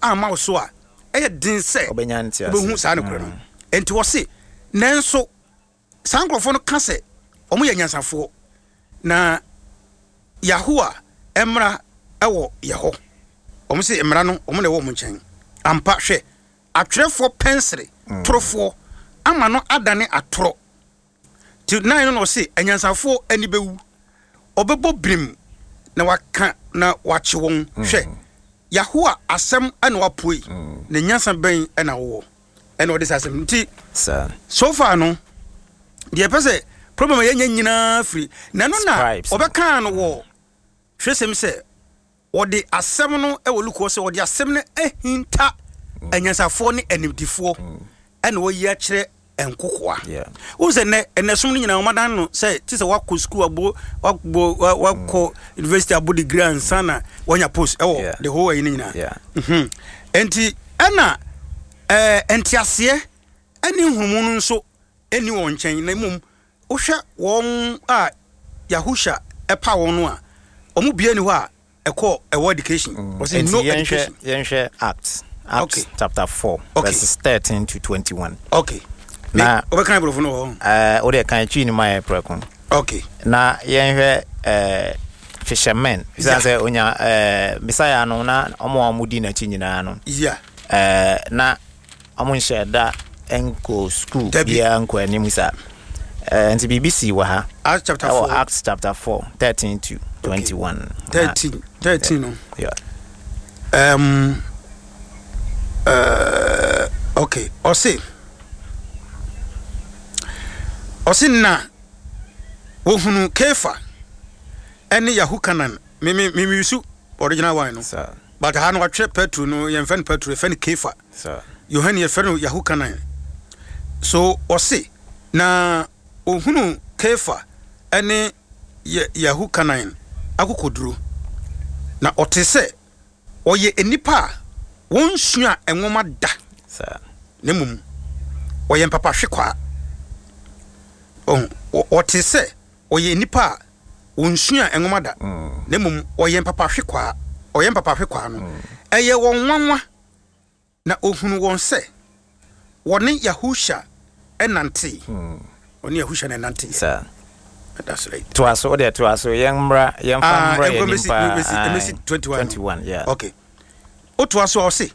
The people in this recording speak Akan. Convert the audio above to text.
ama so a din se obehu saa ne kure no enti wo se nanso sankrofo no ka se omo ya nyansafo na Yahua emra ewo yeho omo se emra no omo na ewo mo nchen ampa hwe atwerefo pensere torofo ama no adane atoro ti nine no se anyansafo ani bewu obebo brim na waka na wache won hwe Yahua asem ana wapoi na nyansa ben ana wo ena odi asem nti so far no de pese problem yenya nyina free na no na obeka no wo hwesem se odi asem no e woluko se odi asem ne ehinta anyansafo ne animdifo ena wo yi a kire enkokoa wo se ne enesum ni nyina omadan no se ti se wako school abo wako university abo degree ansana wonya post ewo the whole yin nyina enti ana entiase ani hurumu nso eni won chen na mum wo hwe won a Yahusha epa won no a omu bia ni ho a ekọ ewo education was no education yenhwe Acts chapter 4 verses 13 to 21 okay na obekan brofo no o de kan twi ni my prekon okay na yenhwe fishermen say onya Messiah no na omo amudi na chi nyina no na omo nsheda enko school bia enko animusa nti BBC wa ha Acts chapter 4 13 to 21 13 no okay Osina wohunu Kefa eni Yahukanan me use original one no but ha no atwe Petro no yemfen Petro yemfen Kefa Yohane yemfen Yahukanan so osi na ohunu Kefa eni Yahukanan akokoduro na otese oye enipa wonsua enwoma da nemum oye papa hwekwa otese oye nipa wonsua enwoma da nemum oye papa hwekwa no eye wonwanwa na ohunu won se woni Yahusha enante oni Yahusha enante that's right to aso yemra MC 21 okay o to aso o se